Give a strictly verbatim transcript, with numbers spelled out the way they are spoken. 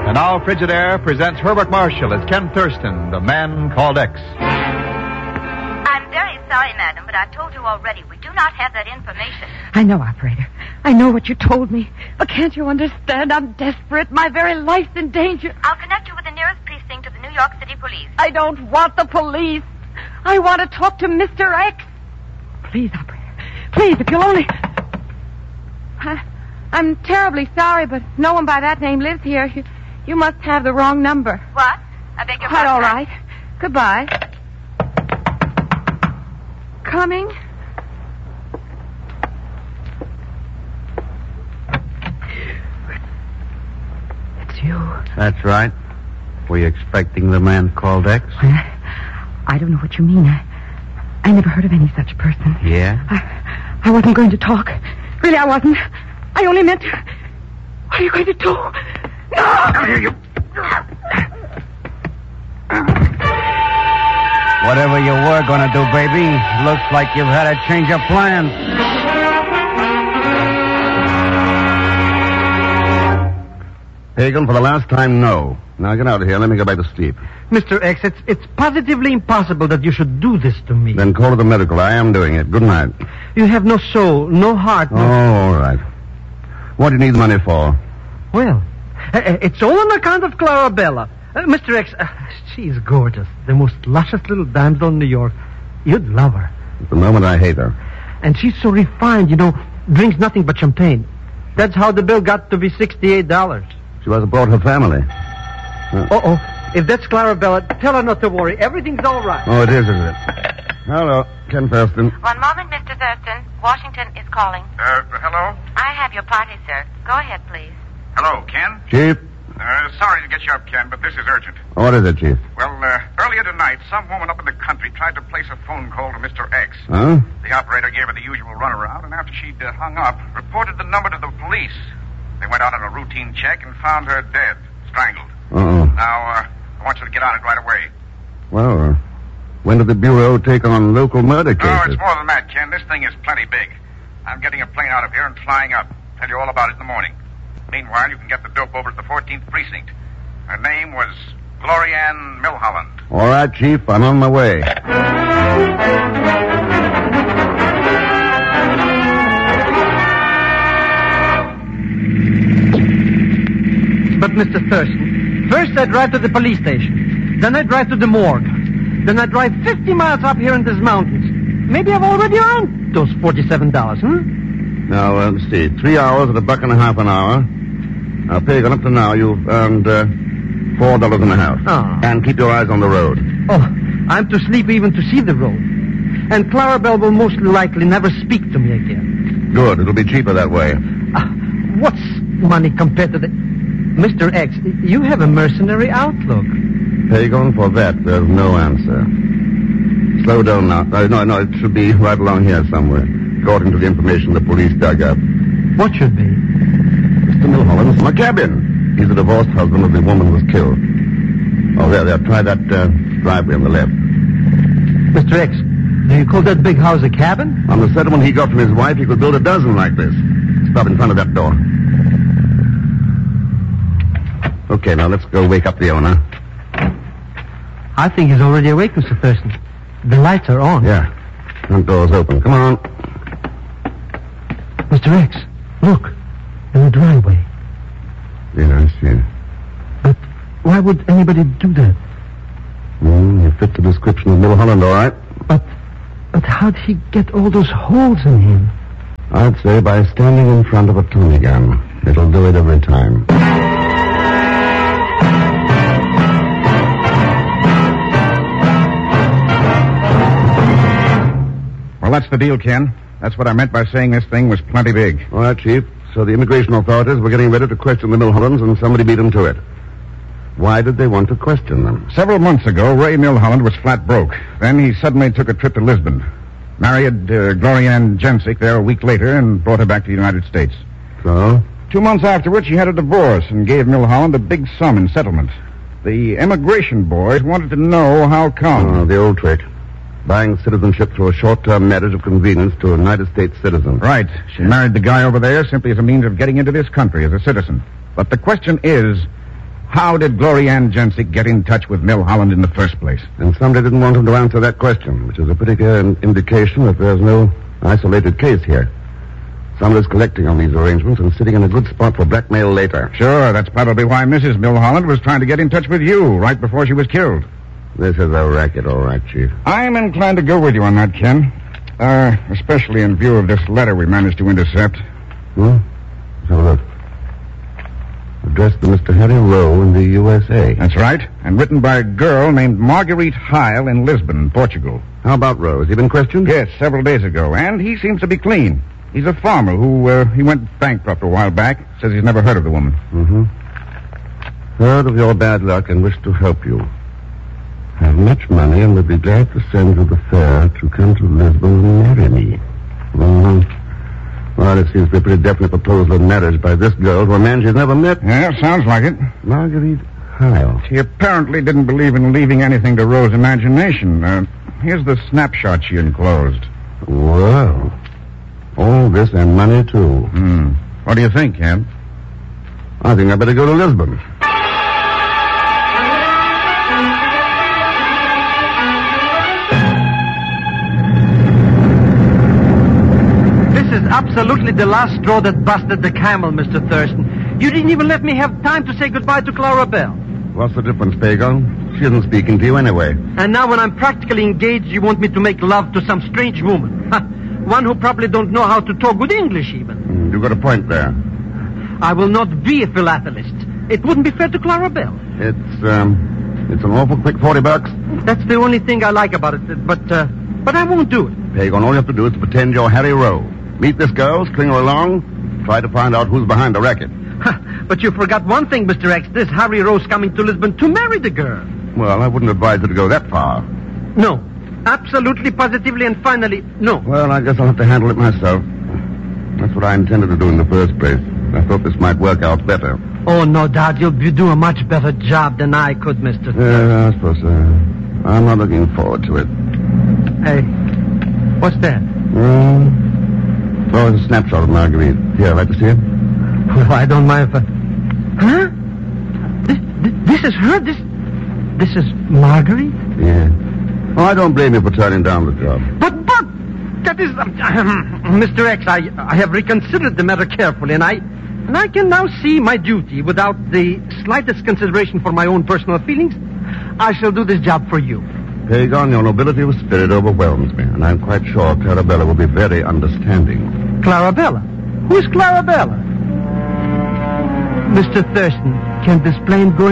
And now Frigidaire presents Herbert Marshall as Ken Thurston, the man called X. I'm very sorry, madam, but I've told you already. We do not have that information. I know, operator. I know what you told me. But can't you understand? I'm desperate. My very life's in danger. I'll connect you with the nearest precinct of the New York City Police. I don't want the police. I want to talk to Mister X. Please, operator. Please, if you'll only... I, I'm terribly sorry, but no one by that name lives here. You, you must have the wrong number. What? I beg your Quite pardon. all right. Goodbye. Coming? It's you. That's right. Were you expecting the man called X? I, I don't know what you mean. I, I never heard of any such person. Yeah? I, I wasn't going to talk. Really, I wasn't. I only meant to... What are you going to do? No! You... Whatever you were going to do, baby, looks like you've had a change of plans. Hagen, for the last time, no. Now get out of here. Let me go back to sleep. Mister X, it's, it's positively impossible that you should do this to me. Then call to the medical. I am doing it. Good night. You have no soul, no heart. No... Oh, all right. What do you need the money for? Well, uh, it's all on account of Clarabella. Uh, Mister X, uh, she's gorgeous. The most luscious little damsel in New York. You'd love her. At the moment, I hate her. And she's so refined, you know, drinks nothing but champagne. That's how the bill got to be sixty-eight dollars. She must have brought her family. Uh oh. If that's Clarabella, tell her not to worry. Everything's all right. Oh, it is, isn't it? Hello, Ken Thurston. One moment, Mister Thurston. Washington is calling. Uh, hello? I have your party, sir. Go ahead, please. Hello, Ken? Chief? Uh, sorry to get you up, Ken, but this is urgent. What is it, Chief? Well, uh, earlier tonight, some woman up in the country tried to place a phone call to Mister X. Huh? The operator gave her the usual runaround, and after she'd uh, hung up, reported the number to the police. They went out on a routine check and found her dead, strangled. Uh-oh. Now, uh, I want you to get on it right away. Well, uh, when did the Bureau take on local murder cases? Oh, it's more than that, Ken. This thing is plenty big. I'm getting a plane out of here and flying up. Tell you all about it in the morning. Meanwhile, you can get the dope over at the fourteenth Precinct. Her name was Glorianne Milholland. All right, Chief. I'm on my way. But, Mister Thurston, first I drive to the police station. Then I drive to the morgue. Then I drive fifty miles up here in these mountains. Maybe I've already earned those forty-seven dollars, hmm? Now, uh, let's see. Three hours at a buck and a half an hour. Now, Pagan, up to now, you've earned uh, four dollars and a half. Oh. And keep your eyes on the road. Oh, I'm too sleepy even to see the road. And Clarabelle will most likely never speak to me again. Good. It'll be cheaper that way. Uh, what's money compared to the... Mister X, you have a mercenary outlook. Pagan, for that, there's no answer. Slow down now. Uh, no, no, it should be right along here somewhere, according to the information the police dug up. What should be? Mister Milholland's from a cabin. He's the divorced husband of the woman who was killed. Oh, there, there. Try that uh, driveway on the left. Mister X, do you call that big house a cabin? On the settlement he got from his wife, he could build a dozen like this. Stop in front of that door. Okay, now let's go wake up the owner. I think he's already awake, Mister Thurston. The lights are on. Yeah. Front door's open. Come on. Mister X, look. In the driveway. Yeah, I see. But why would anybody do that? Mm, you fit the description of Milholland, all right. But, but how'd he get all those holes in him? I'd say by standing in front of a Tommy gun. It'll do it every time. Well, that's the deal, Ken. That's what I meant by saying this thing was plenty big. All right, Chief. So the immigration authorities were getting ready to question the Milhollands, and somebody beat them to it. Why did they want to question them? Several months ago, Ray Milholland was flat broke. Then he suddenly took a trip to Lisbon. Married uh, Glorianne Jensick there a week later and brought her back to the United States. So? Two months afterwards, she had a divorce and gave Milholland a big sum in settlement. The immigration boys wanted to know how come. Oh, the old trick. Buying citizenship through a short-term marriage of convenience to a United States citizen. Right. She married the guy over there simply as a means of getting into this country as a citizen. But the question is, How did Gloria Ann Jensick get in touch with Milholland in the first place? And somebody didn't want him to answer that question, which is a pretty clear indication that there's no isolated case here. Somebody's collecting on these arrangements and sitting in a good spot for blackmail later. Sure, that's probably why Missus Milholland was trying to get in touch with you right before she was killed. This is a racket, all right, Chief. I'm inclined to go with you on that, Ken. Uh, especially in view of this letter we managed to intercept. Hmm? Let's have a look. Addressed to Mister Harry Rowe in the U S A. That's right. And written by a girl named Marguerite Heil in Lisbon, Portugal. How about Rowe? Has he been questioned? Yes, several days ago. And he seems to be clean. He's a farmer who, uh, he went bankrupt a while back. Says he's never heard of the woman. Mm-hmm. Heard of your bad luck and wish to help you. Have much money and would be glad to send you the fare to come to Lisbon and marry me. Mm-hmm. Well, it seems to be a pretty definite proposal of marriage by this girl to a man she's never met. Yeah, sounds like it. Marguerite Heil. She apparently didn't believe in leaving anything to Rose's imagination. Uh, here's the snapshot she enclosed. Well, all this and money, too. Hmm. What do you think, Ken? I think I better go to Lisbon. Absolutely the last straw that busted the camel, Mister Thurston. You didn't even let me have time to say goodbye to Clara Bell. What's the difference, Pagon? She isn't speaking to you anyway. And now when I'm practically engaged, you want me to make love to some strange woman. One who probably don't know how to talk good English, even. Mm, you've got a point there. I will not be a philatelist. It wouldn't be fair to Clara Bell. It's, um, it's an awful quick forty bucks. That's the only thing I like about it, but, uh, but I won't do it. Pagon, all you have to do is pretend you're Harry Rowe. Meet this girl, string her along, try to find out who's behind the racket. But you forgot one thing, Mister X. This Harry Rowe's coming to Lisbon to marry the girl. Well, I wouldn't advise you to go that far. No. Absolutely, positively, and finally, no. Well, I guess I'll have to handle it myself. That's what I intended to do in the first place. I thought this might work out better. Oh, no doubt. You'll do a much better job than I could, Mister Yeah, I suppose so. I'm not looking forward to it. Hey, what's that? Hmm... Oh, it's a snapshot of Marguerite. Here, I'd like to see it. Well, I don't mind if I... Huh? This, this, this is her? This this is Marguerite? Yeah. Oh, I don't blame you for turning down the job. But, but, that is... Uh, Mister X, I, I have reconsidered the matter carefully, and I... And I can now see my duty without the slightest consideration for my own personal feelings. I shall do this job for you. Pagon, your nobility of spirit overwhelms me, and I'm quite sure Clarabella will be very understanding. Clarabella? Who's Clarabella? Mister Thurston, can this plane go